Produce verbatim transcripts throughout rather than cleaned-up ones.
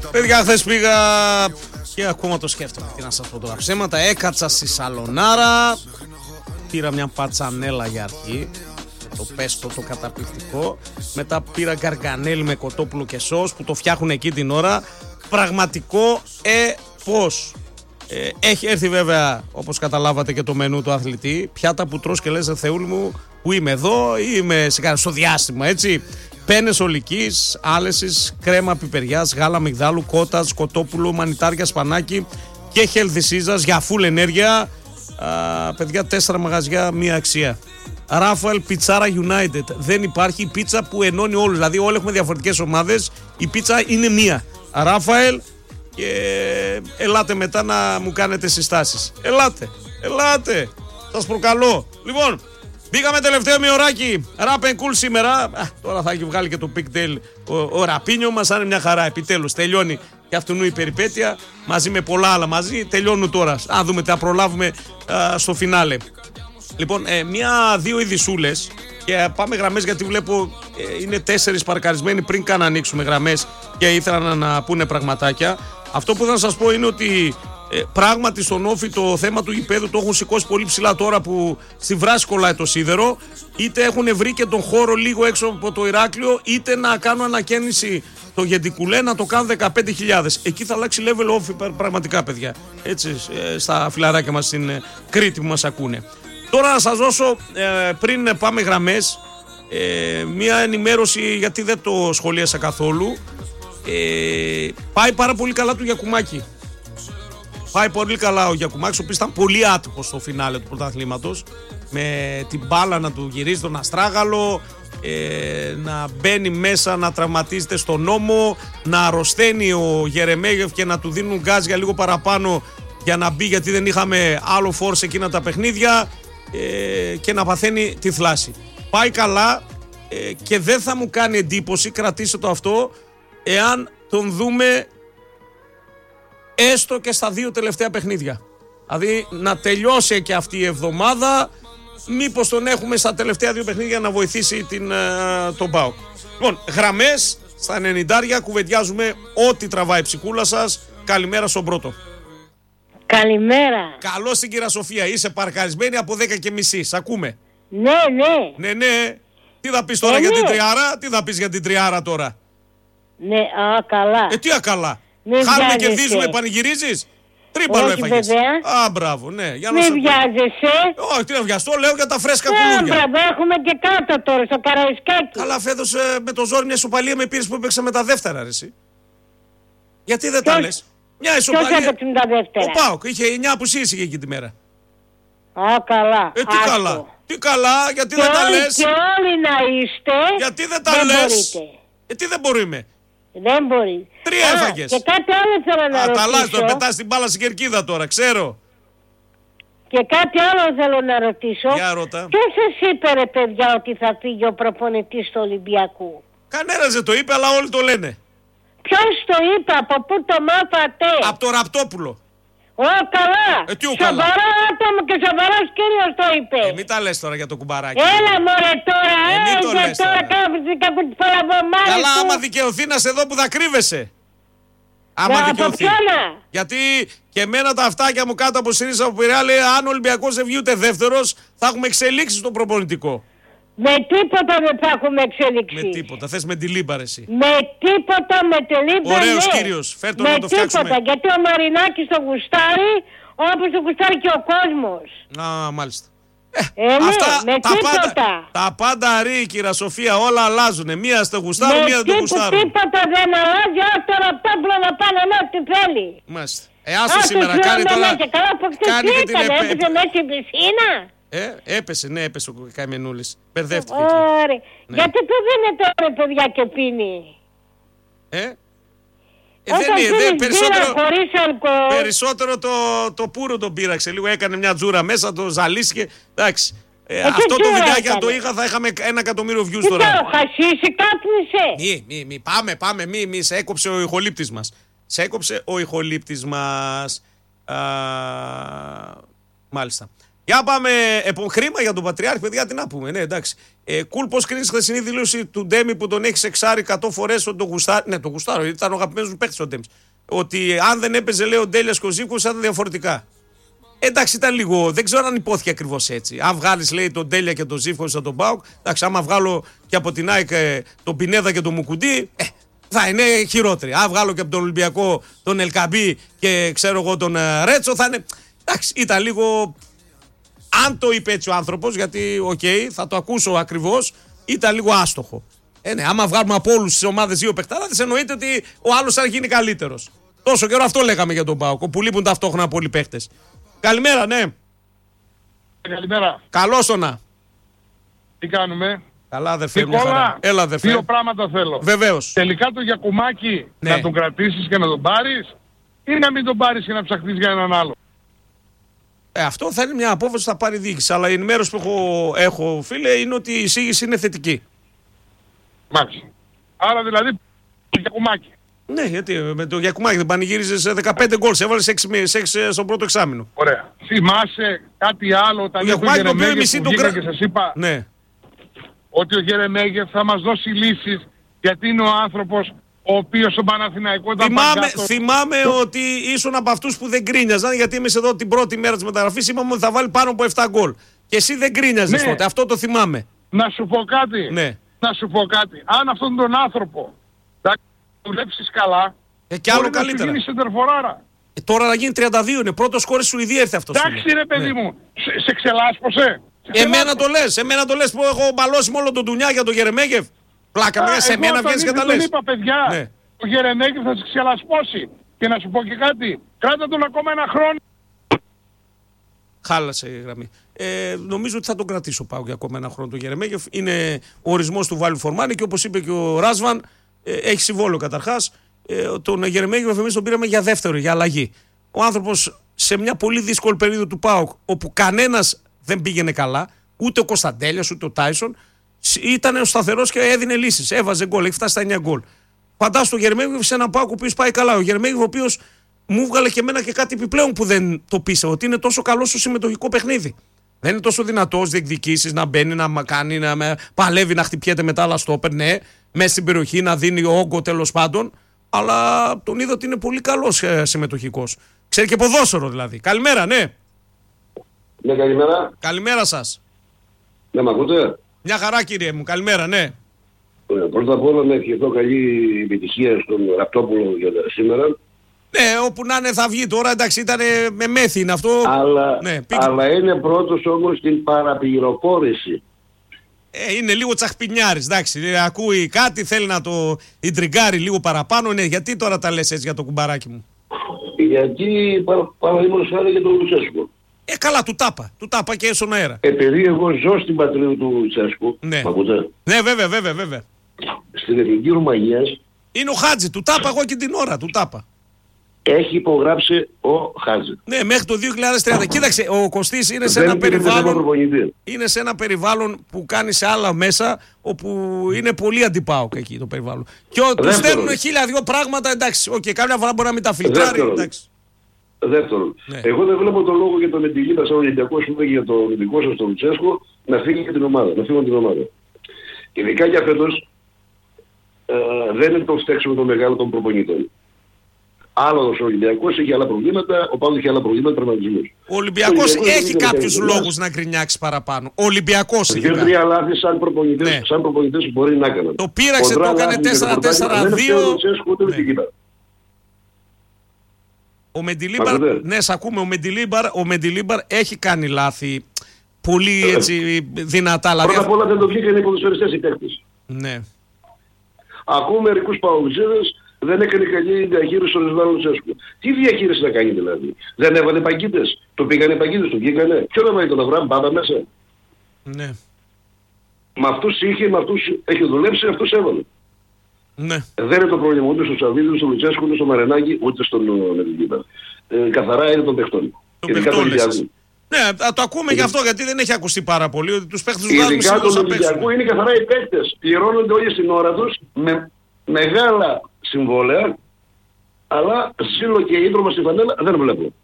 Παιδιά, χθες πήγα και ακόμα το σκέφτομαι. Τι να σας πω τώρα. Ψέματα, έκατσα στη σαλονάρα. Πήρα μια πατσανέλα για αρχή. Το πέστο, το καταπληκτικό. Μετά πήρα γκαργανέλι με κοτόπουλο και σως που το φτιάχνουν εκεί την ώρα. Πραγματικό ε πώς. Ε, έχει έρθει βέβαια, όπως καταλάβατε, και το μενού του αθλητή. Πιάτα που τρως και λες, Θεούλη μου, που είμαι εδώ ή είμαι στο διάστημα, έτσι. Πένες ολικής, άλεσης, κρέμα πιπεριάς, γάλα μυγδάλου, κότας, κοτόπουλο, μανιτάρια, σπανάκι και χελθισίζας για full ενέργεια. Α, παιδιά, τέσσερα μαγαζιά, μία αξία. Ράφαελ Πιτσάρα United. Δεν υπάρχει πίτσα που ενώνει όλους. Δηλαδή, όλοι έχουμε διαφορετικές ομάδες. Η πίτσα είναι μία. Ράφαελ, και ελάτε μετά να μου κάνετε συστάσεις. Ελάτε, ελάτε. Σας προκαλώ. Λοιπόν, μπήκαμε τελευταίο μειωράκι. Rap and Cool σήμερα. Α, τώρα θα έχει βγάλει και το Pigtail ο, ο Ραπίνιο μας. Αν είναι μια χαρά, επιτέλους. Τελειώνει και αυτού η περιπέτεια. Μαζί με πολλά άλλα μαζί. Τελειώνουν τώρα. Α, δούμε τι θα προλάβουμε α, στο φινάλε. Λοιπόν, ε, μία-δύο ειδισούλες. Και πάμε γραμμές, γιατί βλέπω ε, είναι τέσσερις παρκαρισμένοι πριν καν ανοίξουμε γραμμές και ήθελαν να, να πούνε πραγματάκια. Αυτό που θα σας πω είναι ότι ε, πράγματι στον Όφη το θέμα του γηπέδου το έχουν σηκώσει πολύ ψηλά τώρα που στη βράση κολλάει το σίδερο. Είτε έχουν βρει και τον χώρο λίγο έξω από το Ηράκλειο, είτε να κάνουν ανακαίνιση το Γεντικουλέ, να το κάνουν δεκαπέντε χιλιάδες. Εκεί θα αλλάξει level Όφη πραγματικά, παιδιά. Έτσι, ε, στα φιλαράκια μας στην ε, Κρήτη που μας ακούνε. Τώρα να σας δώσω, ε, πριν πάμε γραμμές, ε, μία ενημέρωση, γιατί δεν το σχολίασα καθόλου. Ε, πάει πάρα πολύ καλά του Γιακουμάκη. Πάει πολύ καλά ο Γιακουμάκης, ο οποίος ήταν πολύ άτυχος στο φινάλε του πρωταθλήματος. Με την μπάλα να του γυρίζει τον αστράγαλο, ε, να μπαίνει μέσα, να τραυματίζεται στον ώμο, να αρρωσταίνει ο Γερεμέγεφ και να του δίνουν γκάζ για λίγο παραπάνω για να μπει, γιατί δεν είχαμε άλλο φόρ εκείνα τα παιχνίδια, ε, και να παθαίνει τη θλάση. Πάει καλά, ε, και δεν θα μου κάνει εντύπωση, κρατήστε το αυτό, εάν τον δούμε έστω και στα δύο τελευταία παιχνίδια. Δηλαδή να τελειώσει και αυτή η εβδομάδα, μήπως τον έχουμε στα τελευταία δύο παιχνίδια να βοηθήσει την, τον ΠΑΟΚ. Λοιπόν, γραμμές στα ενενήντα, κουβεντιάζουμε ό,τι τραβάει η ψυχούλα σας. Καλημέρα στον πρώτο. Καλημέρα. Καλώς την κυρία Σοφία, είσαι παρκαρισμένη από δέκα και μισή, σ' ακούμε. Ναι, ναι. Ναι, ναι. Τι θα πεις τώρα ε, για ναι. την τριάρα, τι θα πεις για την τριάρα τώρα. Ναι, α, καλά. Ε, τι ακαλά. Μην χάνουμε, κερδίζουμε, πανηγυρίζεις. Τρίπαλο έφαγες. Α, μπράβο, ναι. Για μην να βιάζεσαι. Όχι, τι να βιαστώ, λέω για τα φρέσκα ναι, κουλούρια. Μπράβο, έχουμε και κάτω τώρα, στο Καραϊσκάκι. Καλά, φέτος ε, με το ζόρι μια ισοπαλία με πήρες που έπαιξε με τα δεύτερα, ρε εσύ. Γιατί δεν Ποιος... τα λες. Μια ισοπαλία. Ποιος έπαιξε με τα δεύτερα. Ο ΠΑΟΚ, είχε εννιά απουσίες είχε εκεί τη μέρα. Α, καλά. Ε, τι Άστο. καλά. Τι καλά, γιατί και δεν όλοι, τα λες. Και όλοι να είστε. Γιατί δεν τα λες. Ε, τι δεν μπορούμε. Δεν μπορεί. Τρία Α, έφαγες. Και κάτι άλλο θέλω να Α, ρωτήσω. τα λάζω, πετάς την μπάλα στην κερκίδα τώρα, ξέρω. Και κάτι άλλο θέλω να ρωτήσω. Για ρώτα. Ποιος σας είπε, ρε παιδιά, ότι θα φύγει ο προπονητής του Ολυμπιακού. Κανένας δεν το είπε, αλλά όλοι το λένε. Ποιος το είπε, από πού το μάθατε. Από το Ραπτόπουλο. Ω, καλά. Ε, τι ο Σοβαρό καλά. άτομο και σοβαρός κύριος το είπε. Ε, μην τα λες τώρα για το κουμπαράκι. Έλα μωρέ τώρα, ε, μην το ε, λες τώρα τώρα. κάθεσαι κάπου τη παραβομάρη. Καλά, του. άμα δικαιωθεί να σε δω που θα κρύβεσαι. Άμα Να, δικαιωθεί. Γιατί και εμένα τα αυτάκια μου κάτω από Συρίζα από Πειραιά λέει, αν ο Ολυμπιακός δεν βγει ούτε δεύτερος, θα έχουμε εξελίξει στο προπονητικό. Με τίποτα δεν θα έχουμε εξέλιξη. Με τίποτα. Θες με τη λίμπα, ρε εσύ. Με τίποτα, με τη λίμπα. Ωραίος ναι. κύριος. Φέρτο με να το φτιάξουμε. τίποτα, γιατί ο Μαρινάκης το γουστάρει όπως το γουστάρει και ο κόσμος. Α, μάλιστα. Ε, ε, αυτά ναι, με τα τίποτα. πάντα, τα πάντα αρεί, κυρία Σοφία, όλα αλλάζουν. Μία στο γουστάρουν, μία δεν το γουστάρουν. Με τίποτα δεν αλλάζει, ας το ραπτόπουλο να πάνε να ό,τι θέλει. Μάλιστα. Ε, άσο σήμερα, κάνει τώρα. Και καλά που κάνει και την έπαιζε επέ... μέσα στην πισίνα. Ε, έπεσε, ναι, έπεσε ο Καημενούλης. Μπερδεύτηκε. Ωραία. Ναι. Γιατί το δίνετε ρε παιδιά και πίνει. Ε, Ε, δεν είναι, δεν, περισσότερο, περισσότερο το, το πουρο τον πείραξε. Λίγο έκανε μια τζούρα μέσα, το ζαλίστηκε. Εντάξει. Ε, αυτό το βιντεάκι αν το είχα θα είχαμε ένα εκατομμύριο views τώρα. Τι το χασίσει, κάπνισε. Μη, μη, μη, πάμε, πάμε, μη, μη, σε έκοψε ο ηχολήπτης μας. Σε έκοψε ο ηχολήπτης μας. Α, μάλιστα. Για πάμε. Επο, χρήμα για τον Πατριάρχη, παιδιά, τι να πούμε. Ναι, εντάξει. Ε, κουλ, πώς κρίνεις τη χθεσινή δήλωση του Ντέμι που τον έχει εξάρει εκατό φορές ότι τον γουστάρει. Ναι, τον γουστάρω, γιατί ήταν ο αγαπημένος μου παίκτης ο Ντέμις. Ότι αν δεν έπαιζε, λέει, ο Ντέλιας και ο Ζήφκος, θα ήταν διαφορετικά. Εντάξει, ήταν λίγο. Δεν ξέρω αν υπόθηκε ακριβώς έτσι. Αν βγάλεις, λέει, τον Ντέλια και τον Ζήφκο σαν τον Πάουκ, εντάξει, άμα βγάλω και από την ΑΕΚ τον Πινέδα και τον Μουκουντή, ε, θα είναι χειρότερη. Αν βγάλω και από τον Ολυμπιακό τον Ελκαμπή και ξέρω εγώ τον Ρέτσο, θα είναι. Εντάξει, ήταν λίγο. Αν το είπε έτσι ο άνθρωπος, γιατί, οκ, okay, θα το ακούσω ακριβώς, ήταν λίγο άστοχο. Ε, ναι, άμα βγάλουμε από όλους τις ομάδες δύο παιχταράδες, εννοείται ότι ο άλλος θα γίνει καλύτερος. Τόσο καιρό αυτό λέγαμε για τον ΠΑΟΚ, που λείπουν ταυτόχρονα πολλοί παίχτες. Καλημέρα, ναι. Καλημέρα. Καλώς το να. Τι κάνουμε? Καλά, αδερφέ. Νικόλα, έλα, αδερφέ. Δύο πράγματα θέλω. Βεβαίως. Τελικά το Γιακουμάκη, ναι, να τον κρατήσεις και να τον πάρεις, ή να μην τον πάρεις και να ψαχτείς για έναν άλλο? Ε, αυτό θα είναι μια απόφαση που θα πάρει η διοίκηση. Αλλά η ενημέρωση που έχω, έχω, φίλε, είναι ότι η εισήγηση είναι θετική. Μάλιστα. Άρα δηλαδή το Γιακουμάκη. Ναι, γιατί με το Γιακουμάκη δεν πανηγύριζε σε δεκαπέντε γκολ. Σε έβαλε έξι στον πρώτο εξάμηνο. Ωραία. Θυμάσαι κάτι άλλο όταν ήρθε ο Γερεμέγεφ που βγήκα και σας είπα, ναι, ότι ο Γερεμέγεφ θα μας δώσει λύσεις, γιατί είναι ο άνθρωπος ο οποίος στον Παναθηναϊκό ήταν θυμάμαι, παγκάτο. θυμάμαι το... ότι ήσουν από αυτούς που δεν γκρίνιαζαν, γιατί εμείς εδώ την πρώτη μέρα της μεταγραφής είπαμε ότι θα βάλει πάνω από επτά γκολ. Και εσύ δεν γκρίνιαζες, ναι, τότε. Αυτό το θυμάμαι. Να σου πω κάτι. Ναι. Να σου πω κάτι. Αν αυτόν τον άνθρωπο θα δουλέψεις καλά, ε, και άλλο καλύτερα. Να γίνει σεντερφοράρα. Ε, τώρα να γίνει τριάντα δύο είναι. Πρώτο σκόρ Σουηδία ήρθε αυτό. Εντάξει ρε παιδί, ναι, μου. Σε, σε ξελάσπωσε. Σε εμένα το λες. Εμένα το λες που έχω μπαλώσει με όλο τον Ντουνιά για τον Γερεμέγεφ. Πλάκα με, σε μένα βγαίνεις και τα λες. Εγώ είπα, παιδιά, ναι, ο Γερεμέγεφ θα σε ξελασπώσει. Και να σου πω και κάτι. Κράτα τον ακόμα ένα χρόνο. Χάλασε η γραμμή. Ε, νομίζω ότι θα τον κρατήσω, πάω για ακόμα ένα χρόνο τον Γερεμέγεφ. Είναι ο ορισμός του Βάλου Φορμάνη και όπως είπε και ο Ράσβαν, ε, έχει συμβόλαιο καταρχάς. Ε, τον Γερεμέγεφ εμείς τον πήραμε για δεύτερο, για αλλαγή. Ο άνθρωπος σε μια πολύ δύσκολη περίοδο του ΠΑΟΚ, όπου κανένας δεν πήγαινε καλά, ούτε ο Κωνσταντέλιας ούτε ο Τάισον, ήταν ο σταθερός και έδινε λύσεις. Έβαζε γκολ, έχει φτάσει στα εννιά γκολ. Φαντάσου τον Γερεμέγεφ σε έναν ΠΑΟΚ ο οποίος πάει καλά. Ο Γερεμέγεφ ο οποίος μου βγάλε και εμένα και κάτι επιπλέον που δεν το πίστευα, ότι είναι τόσο καλό στο συμμετοχικό παιχνίδι. Δεν είναι τόσο δυνατός διεκδικήσεις, να μπαίνει, να κάνει, να παλεύει, να χτυπιέται μετά άλλα στόπερ, ναι, μέσα στην περιοχή, να δίνει όγκο τέλος πάντων. Αλλά τον είδα ότι είναι πολύ καλός συμμετοχικός. Ξέρει και ποδόσφαιρο δηλαδή. Καλημέρα, ναι. Ναι, καλημέρα. Καλημέρα σας. Ναι, μ' ακούτε? Μια χαρά, κύριε μου. Καλημέρα, ναι. Ε, πρώτα απ' όλα να ευχηθώ καλή επιτυχία στον Ραπτόπουλο για σήμερα. Ναι, όπου να είναι θα βγει τώρα, εντάξει, ήταν με μέθη είναι αυτό. Αλλά, ναι, αλλά είναι πρώτος όμως στην παραπληροφόρηση. Ε, είναι λίγο τσαχπινιάρης, εντάξει, ε, ακούει κάτι, θέλει να το ιντριγκάρει λίγο παραπάνω. Ναι, γιατί τώρα τα λες έτσι για το κουμπαράκι μου? Γιατί παραδείγματος χάρη για τον Λουτσέσκο. Ε, καλά, του τάπα, του τάπα και στον αέρα. Επειδή εγώ ζω στην πατρίδα του Λουτσέσκου, ναι, μ' ακούτε? Ναι, βέβαια, βέβαια, βέβαια. Στην Εθνική Ρουμανίας είναι ο Χάτζη, του τάπα εγώ και την ώρα, του τάπα. Έχει υπογράψει ο Χάτζη. Ναι, μέχρι το δύο χιλιάδες τριάντα. Κοίταξε, ο Κωστής είναι σε ένα περιβάλλον. Είναι σε ένα περιβάλλον που κάνει σε άλλα μέσα, όπου είναι πολύ αντιπάοκ εκεί το περιβάλλον. Και του στέλνουν χίλια δυο πράγματα, εντάξει. Οκ, okay, κάποια φορά μπορεί να μην τα φιλτράρει. Εντάξει. Δεύτερον, ναι, εγώ δεν βλέπω τον λόγο για τον Μεντιλίμπα σαν Ολυμπιακό που για τον Ολυμπικό σας τον Λουτσέσκο να φύγει και την ομάδα. Να φύγουν την ομάδα. Ειδικά για φέτος ε, δεν είναι το φταίξιμο το μεγάλο των προπονητών. Άλλος ο Ολυμπιακός έχει άλλα προβλήματα, ο Παύλος έχει άλλα προβλήματα τραυματισμούς. Ο Ολυμπιακός έχει κάποιους λόγους να γκρινιάξει παραπάνω. Ο Ολυμπιακός έχει. Δύο τρία λάθη σαν προπονητές, ναι, σαν προπονητές που μπορεί να έκαναν. Το πείραξε, το έκανε τέσσερα τέσσερα δύο. Ο Μεντιλίμπαρ, ναι, σ' ακούμε, ο Μεντιλίμπαρ, ο Μεντιλίμπαρ έχει κάνει λάθη πολύ έτσι δυνατά. Πρώτα απ' όλα δεν το βγήκαν οι ποδοσφαιριστές οι παίκτες. Ναι. Ακούω μερικούς παουτζίδες, δεν έκανε καλή διαχείριση στον Ρεσβάλλον Λουτσέσκου. Τι διαχείριση να κάνει δηλαδή? Δεν έβαλε παγκίτες. Το πήγανε παγκίτες, το βγήκανε. Ποιο να βάλει τον Αβραάμ Μπάμπα μέσα? Ναι. Με αυτούς είχε, με αυτούς έχει δουλέψει, αυτούς έβαλε. Ναι. Δεν είναι το πρόβλημα ούτε στον Σαββίδη, ούτε στον Λουτσέσκου, ούτε στον Μαρενάκη, ούτε στον Μεντιλίμπαρ. Ε, καθαρά είναι των παιχτών. Ναι, το ακούμε γι' αυτό, γιατί δεν έχει ακουστεί πάρα πολύ ότι τους παίχτες τους βάζουν συνήθως να παίξουν. Είναι καθαρά οι παίχτες. Πληρώνονται όλοι στην ώρα τους με μεγάλα συμβόλαια, αλλά σύλλο και ίδρυμα στη φανέλα δεν βλέπω.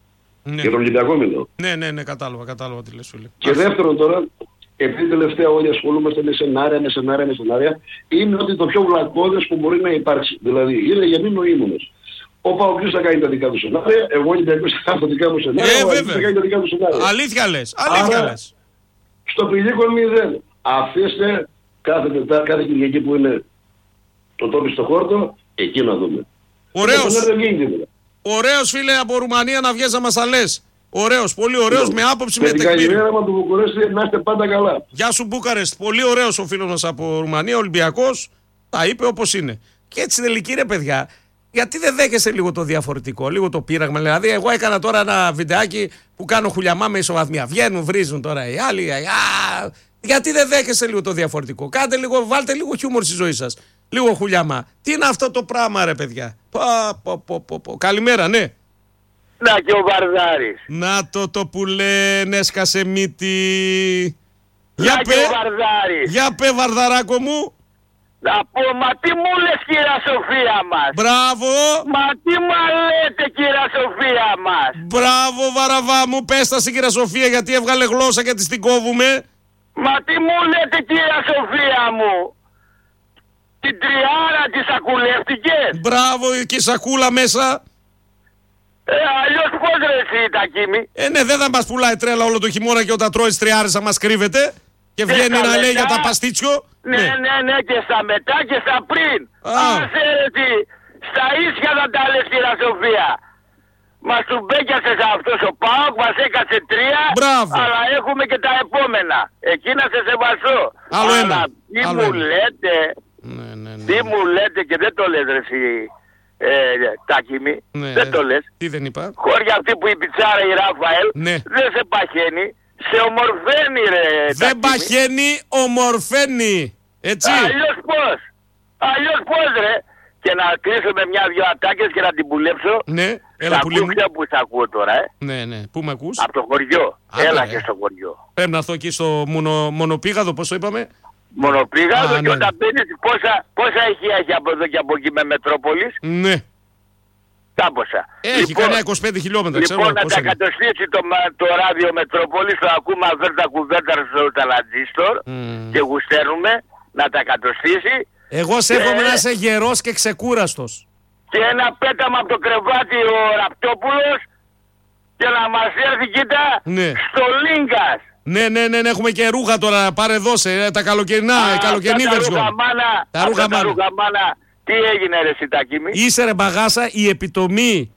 Ναι. Για τον Ολυμπιακό μιλάω. Ναι, ναι, ναι, κατάλαβα, κατάλαβα τι λες, φίλε. Και δεύτερον τώρα, επειδή τελευταία όλοι ασχολούμαστε με σενάρια, με σενάρια, με σενάρια, είναι ότι το πιο βλακώδες που μπορεί να υπάρξει. Δηλαδή, είναι για μη νοήμονες. Ο Παοκτής θα κάνει τα δικά του σενάρια, εγώ Ολυμπιακός θα κάνω τα δικά μου σενάρια, Ε, ο Ολυμπιακός βέβαια. θα κάνει τα δικά του σενάρια. Αλήθεια λες, αλήθεια Άρα, λες. στο πηλίκον μηδέν. Αφήστε κάθε Τετάρτη, κάθε Κυριακή που είναι το τόπι στο χόρτο, εκεί να δούμε. Ωραίος. Και δεν γίνει τίποτα. Ωραίος, φίλε, από Ρουμανία να βγες να μας τα λες. Ωραίος, πολύ ωραίος, με άποψη, με Και την τεκμήριο. καλημέρα μου του Βουκουρέστη, να είστε πάντα καλά. Γεια σου Μπούκαρεστ, πολύ ωραίος ο φίλος μας από Ρουμανία, Ολυμπιακός, τα είπε όπως είναι. Και έτσι τελική ρε παιδιά, γιατί δεν δέχεσαι λίγο το διαφορετικό, λίγο το πείραγμα. Δηλαδή, εγώ έκανα τώρα ένα βιντεάκι που κάνω χουλιαμά με ισοβαθμία. Βγαίνουν, βρίζουν τώρα οι άλλοι. Α, γιατί δεν δέχεσαι λίγο το διαφορετικό. Κάντε λίγο, βάλτε λίγο χιούμορ στη ζωή σας. Λίγο χουλιαμά. Τι είναι αυτό το πράγμα, ρε παιδιά. Πα, πο, πο, πο, πο. Καλημέρα, ναι. Να και ο Βαρδάρης. Να το το που λένε, έσκασε μύτη. Για Να πέ, και ο Βαρδάρης. για πέ βαρδαράκο μου. Να πω, μα τι μου λες κύρα Σοφία μας. Μπράβο. Μα τι μα λέτε κύρα Σοφία μας. Μπράβο βαραβά μου, πες τα στην κυρία Σοφία γιατί έβγαλε γλώσσα και της την κόβουμε. Μα τι μου λέτε κύρα Σοφία μου. Την τριάρα τη σακουλεύτηκες. Μπράβο και η σακούλα μέσα. Ε, αλλιώς πώς ρε εσύ Τακίμη. Ε ναι, δεν θα μας πουλάει τρέλα όλο το χειμώνα και όταν τρώει τριάρες θα μας κρύβεται. Και βγαίνει στα να λέει μετά, για τα παστίτσιο. Ναι, ναι, ναι, και στα μετά και στα πριν. Α. Άσε ρε εσύ. Στα ίσια θα τα λες κύρα Σοφία. Μας του μπέκιασες αυτός ο ΠΑΟΚ, μας έκατσε τρία. Μπράβο. Αλλά έχουμε και τα επόμενα. Εκεί να σε σεβαστώ. Άλλο Αλλά ένα. τι Άλλο μου ένα. λέτε, Ναι, ναι, ναι. τι μου λέτε και δεν το λες ρε εσύ ε, Τάκημη. Ναι, Δεν το λες. Τι δεν είπα. Χώρια αυτή που η πιτσάρα η Ραφαέλ Ναι. δεν σε παχαίνει. Σε ομορφαίνει ρε Δεν Τάκημη. παχαίνει, ομορφαίνει. Έτσι. Αλλιώς πώς. Αλλιώς πώς ρε. Και να κλείσω με μια-δυο ατάκες και να την πουλέψω. Ναι, έλα πουλί μου. Ακούω που σ' ακούω τώρα, ε. Ναι, ναι. Πού με ακούς. Από το χωριό. Άντε, Έλα ρε. και στο χωριό. Πρέπει να έρθω εκεί στο μονο, μονοπήγαδο, πώς το είπαμε. Μονοπήγαδο Α, και ναι. όταν μπαίνεις πόσα, πόσα έχει, έχει από εδώ και από εκεί με Μετρόπολης. Ναι. Κάμποσα. Έχει κανένα είκοσι πέντε χιλιόμετρα, ξέρω Λοιπόν, να πώς τα είναι. κατοστήσει το, μα- το ράδιο Μετρόπολης, το ακούμε αβέρτα κουβέντα στο ταλαντζίστορ Μμμ. και γουσταίνουμε να τα κατοστήσει Εγώ σέβομαι Ε. να είσαι γερός και ξεκούραστος. και ένα πέταμα από το κρεβάτι ο Ραπτόπουλος και να μας έρθει, κοίτα, Ναι. στο Λίγκας. Ναι, ναι, ναι, ναι, έχουμε και ρούχα τώρα. Πάρε δώσε, ε, τα καλοκαιρινά, Α, η καλοκαιρινή αυτά τα version. ρούχα μάνα, Τα αυτά ρούχα τα μάνα. ρούχα μάνα, τι έγινε ρε Σιτάκημη. Είσαι ρε μπαγάσα η επιτομή.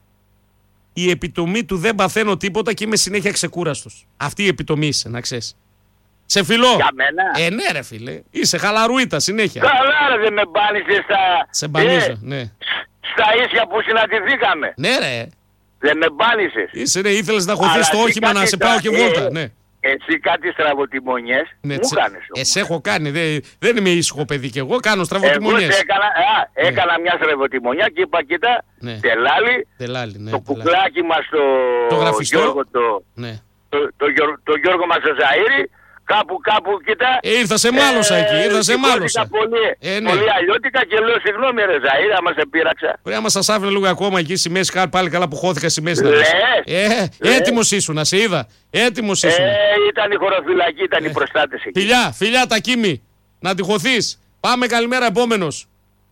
Η επιτομή του δεν παθαίνω τίποτα και είμαι συνέχεια ξεκούραστος. Αυτή η επιτομή είσαι, να ξέρεις. Σε φιλώ. Για μένα. Ε, ναι ρε φίλε. Είσαι χαλαρουίτα συνέχεια. Καλά ρε, δεν με μπάνισες στα... Σε μπανίζω, ε, ναι. στα ίσια που συναντηθήκαμε. Ναι ρε. Δεν με μπάνισες. Είσαι ρε, ήθελες να χωθείς Αλλά το εσύ όχημα να κάτι σε πάω και στρα- βόλτα. ε, Ναι. Εσύ κάτι στραβοτιμονιές Ναι, μου τσε- κάνεις ε, όμως. σε έχω κάνει. Δεν, δεν είμαι ήσυχο παιδί κι εγώ. Κάνω Εγώ στραβοτιμονιές. σε έκανα, α, έκανα μια στραβοτιμονιά και είπα κοίτα, Ναι. τελάλι, Τελάλι, ναι. το τελάλι. κουκλάκι μας το, Το γραφιστό. Γιώργο, το, Ναι. το, το, Γιώργο- το Γιώργο μας το Ζαΐρη, κάπου κάπου κοίτα. Ε, ήρθα σε μάλωσα εκεί, ήρθα σε σηκώθηκα μάλωσα. Πολύ, Ε, ναι. πολύ αλλιώτικα και λέω συγγνώμη ρε Ζαΐρη, άμα σε πείραξα. Πρέπει να μας άφηνε λίγο ακόμα εκεί στη μέση. Κά- Πάλι καλά που χώθηκα στη μέση. να Λες. δεις. Ε, Λες. έτοιμος ήσουν, να σε είδα. Έτοιμος ήσουν. Ε, ήταν η χωροφυλακή, ήταν οι προστάτες εκεί. Φιλιά, φιλιά τα κίμη. Να τη χωθείς. Πάμε καλημέρα επόμενος.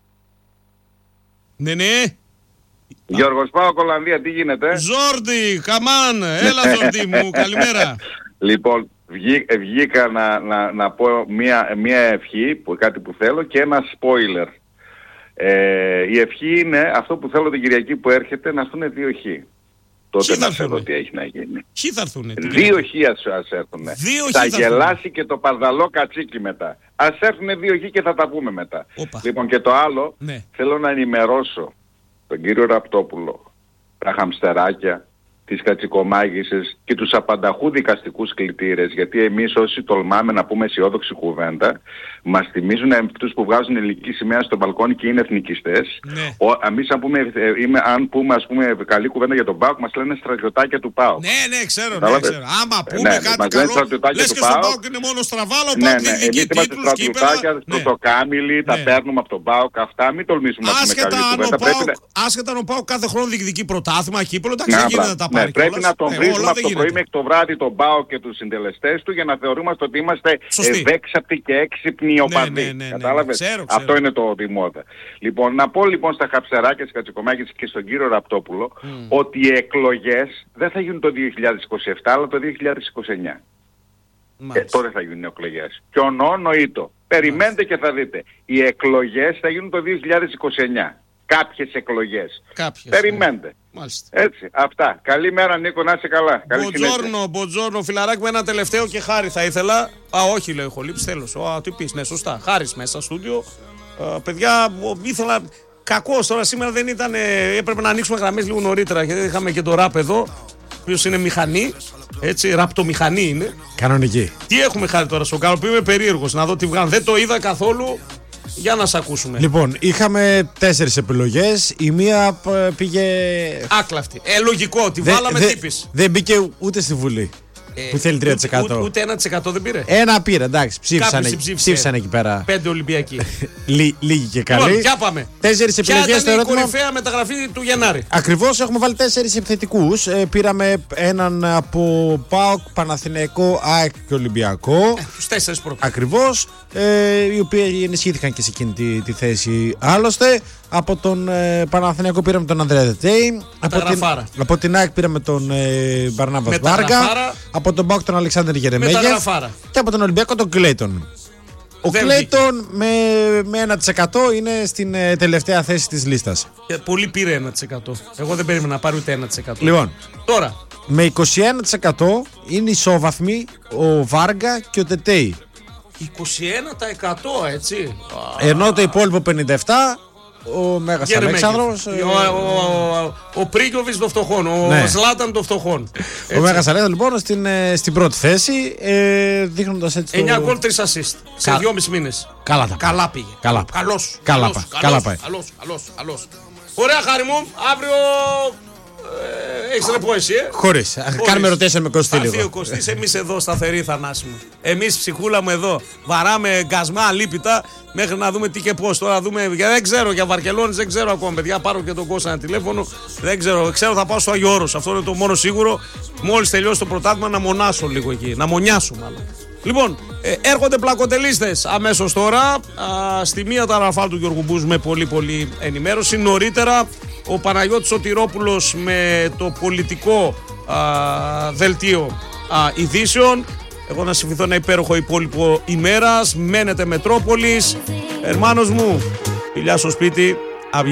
Ναι, ναι. Γιώργος Πάο, Ολλανδία, τι γίνεται? Ζόρντι, καμάν. Έλα Ζόρντι μου, καλημέρα. Λοιπόν, βγή, βγήκα να, να, να πω μία, μία ευχή, που, κάτι που θέλω και ένα spoiler. Ε, η ευχή είναι αυτό που θέλω την Κυριακή που έρχεται, να έρθουν δύο χ. Τότε Ποιοι θα να σε έρθουνε? δω τι έχει να γίνει. Ποιοι θα έρθουνε? την Δύο Κυριακή? χ ας, ας έρθουνε. Δύο χ θα θα γελάσει έρθουνε. και το παρδαλό κατσίκι μετά. Ας έρθουνε δύο χ και θα τα πούμε μετά. Όπα. Λοιπόν, και το άλλο, Ναι. θέλω να ενημερώσω τον κύριο Ραπτόπουλο, τα χαμστεράκια, τις κατσικομάγισσες και τους απανταχού δικαστικούς κλητήρες, γιατί εμείς όσοι τολμάμε να πούμε αισιόδοξη κουβέντα, μας θυμίζουν αυτούς που βγάζουν ελληνική σημαία στο μπαλκόνι και είναι εθνικιστές. Ναι. Ο, εμείς αν πούμε, ε, είμαι, αν πούμε, ας πούμε καλή κουβέντα για τον ΠΑΟΚ, μας λένε στρατιωτάκια του ΠΑΟΚ. Ναι, ναι, ξέρω, ναι, Κατάλαβες? ξέρω. Άμα Ε, πούμε ναι, κάτι μας λένε καλό, στρατιωτάκια λες του και στον ΠΑΟΚ. ΠΑΟΚ είναι μόνο στραβάλο, Ναι, ΠΑΟΚ ναι, διεκδικεί εμείς είμαστε τίτλους, κύπελα. στρατιωτάκια, Ναι. στρωτοκάμιλοι, τα Ναι. παίρνουμε από τον ΠΑΟΚ αυτά, μην τολμήσουμε να πούμε Άσχετα καλή αν ο κουβέντα. Πρέπει ΠΑΟΚ, να- άσχετα αν ο ΠΑΟΚ κάθε χρόνο διεκδικεί πρωτάθλημα, κύπελο, εντάξει, Να, δεν γίνεται μπράβο. να τα Ναι, χάρη. Ναι, πρέπει κιόλας. να τον ναι, βρίζουμε όλα από δεν το πρωί γίνεται. μέχρι το βράδυ τον ΠΑΟΚ και τους συντελεστές του για να θεωρούμαστε ότι είμαστε Σωστή. ευέξαπτοι και έξυπνοι οπαδοί. ναι, ναι, ναι, ναι. Κατάλαβες? Ξέρω, Αυτό ξέρω. είναι το δημόδα. Λοιπόν, να πω λοιπόν στα Χαψεράκια, στις Κατσικομάκης και στον κύριο Ραπτόπουλο Mm. ότι οι εκλογές δεν θα γίνουν το δύο χιλιάδες είκοσι επτά αλλά το δύο χιλιάδες είκοσι εννιά. Ε, τότε θα γίνουν οι εκλογές. Και ο νοήτο. Περιμένετε και θα δείτε. Οι εκλογές θα γίνουν το δύο χιλιάδες είκοσι εννιά. Κάποιες εκλογές. Κάποιες, Περιμένετε. ναι. Μάλιστα. Έτσι, αυτά. Καλημέρα Νίκο, να είσαι καλά. Καλή συνέχεια. Μποτζόρνο, μποτζόρνο, φιλαράκι με ένα τελευταίο και Χάρη θα ήθελα. Α, όχι, λέει ο Χολύπης, τέλος. Α, τι πεις, ναι, σωστά. Χάρης μέσα στούντιο. Α, παιδιά, ο, ήθελα. Κακός τώρα σήμερα δεν ήταν. Ε, έπρεπε να ανοίξουμε γραμμές λίγο νωρίτερα γιατί είχαμε και το ραπ εδώ. Ο οποίος είναι μηχανή. Έτσι, ραπτομηχανή είναι. Κανονική. Τι έχουμε Χάρη τώρα στον Κάρο που είμαι περίεργος να δω τι βγάλουν. Δεν το είδα καθόλου. Για να σε ακούσουμε. Λοιπόν, είχαμε τέσσερις επιλογές. Η μία π- πήγε. Άκλαυτη. Ε, λογικό, τη Δε- βάλαμε δε- τύπης. Δεν μπήκε ούτε στη Βουλή. Ε, που θέλει τρία τοις εκατό. Ούτε, ούτε ένα τοις εκατό δεν πήρε. Ένα πήρε, εντάξει. Ψήφισαν, Κάποιος εκεί- την ψήφισε. ψήφισαν εκεί πέρα. Πέντε Ολυμπιακοί. Λί- λίγοι και Λοιπόν, καλοί. για πάμε. Τέσσερις Ποια επιλογές στο ήταν η ερώτημα. κορυφαία μεταγραφή του Γενάρη. Ακριβώς έχουμε βάλει τέσσερις επιθετικούς. Ε, πήραμε έναν από ΠΑΟΚ, Παναθηναϊκό, ΑΕΚ και Ολυμπιακό. Τους τέσσερις πρώτους. Ακριβώς. Ε, οι οποίοι ενισχύθηκαν και σε εκείνη τη, τη θέση. Άλλωστε, από τον ε, Παναθηναϊκό πήραμε τον Ανδρέα Δετέη. Από την, γραφάρα. από την ΑΕΚ πήραμε τον ε, Μπαρνάβας Με τα Βάργα. γραφάρα. Από τον ΠΑΟΚ τον Αλεξάνδρ Με τα Γερεμέγεφ. γραφάρα. Και από τον Ολυμπιακό τον Κλέιτον. Ο Δεν Κλέιτον με, με ένα τοις εκατό είναι στην ε, τελευταία θέση της λίστας. Και πολύ πήρε ένα τοις εκατό. Εγώ δεν περίμενα να πάρει ούτε ένα τοις εκατό. Λοιπόν, Τώρα. με είκοσι ένα τοις εκατό είναι ισόβαθμοι ο Βάργα και ο Τετέι. είκοσι ένα τοις εκατό έτσι. Ενώ το υπόλοιπο πενήντα επτά τοις εκατό ο Μέγας Γερεμέγεφ. Αλέξανδρος. ε, Ο, ο, ο, ο Πρίγκοβιτς των φτωχών. Ο Ναι. Σλάταν των φτωχών. Ο Μέγας Αλέξανδρος λοιπόν στην, ε, στην πρώτη θέση, ε, δείχνοντας έτσι το... εννιά γκολ, τρία assist. Σε Κα- δυόμισι μήνες. Καλά τα πάει. Καλά πήγε. Καλά. Καλός. Καλά καλός, πάει. καλός, Καλά πάει. Καλός, καλός, καλός. Ωραία Χάρη μου, αύριο ε, έχεις ρεπό εσύ, ε. Χωρίς. Κάνουμε ερωτήσεις με Κωστή Θα έρθει ο λίγο. Κωστής, εμείς εδώ σταθεροί θανάσιμοι. Εμείς ψυχούλα μου εδώ βαράμε γκασμά αλίπητα μέχρι να δούμε τι και πώς. Τώρα δούμε, για- δεν ξέρω για Βαρκελόνης, δεν ξέρω ακόμα παιδιά. Πάρω και τον Κώστα ένα τηλέφωνο. Δεν ξέρω, ξέρω θα πάω στο Άγιο Όρος. Αυτό είναι το μόνο σίγουρο. Μόλις τελειώσει το πρωτάθλημα να μονάσω λίγο εκεί. Να μονιάσω μάλλον. Λοιπόν, ε, έρχονται πλακοτελίστες αμέσως τώρα. Α, στη μία τα Ραφάλ του Γιώργου Μπούς με πολύ πολύ ενημέρωση. Νωρίτερα ο Παναγιώτης Σωτηρόπουλος με το πολιτικό α, δελτίο α, ειδήσεων. Εγώ να συμφιθώ ένα υπέροχο υπόλοιπο ημέρας. Μένετε Μετρόπολης. Ερμάνος μου, φιλιά στο σπίτι.